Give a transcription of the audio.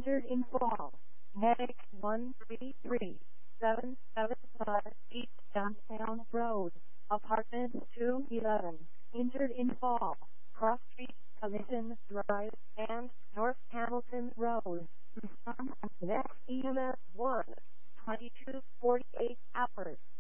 Injured in fall. Medic 133-775 East Downtown Road. Apartment 211. Injured in fall. Cross Street, Commission Drive, and North Hamilton Road. Next EMS 1. 22:48 hours.